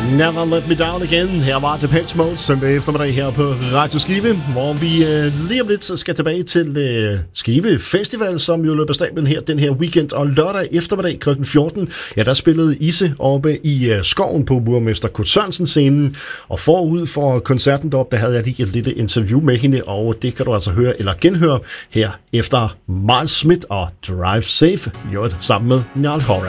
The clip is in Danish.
Never Let Me Down Again. Her var Depeche Mode søndag eftermiddag her på Radio Skive, hvor vi lige om lidt skal tilbage til Skive Festival, som jo løber stablen her den her weekend, og lørdag eftermiddag kl. 14, ja, der spillede Isse oppe i skoven på Burmester Kurt Sørensen scenen, og forud for koncerten deroppe, der havde jeg lige et lille interview med hende, og det kan du altså høre eller genhøre her efter Miles Smith og Drive Safe, gjort sammen med Niall Horan.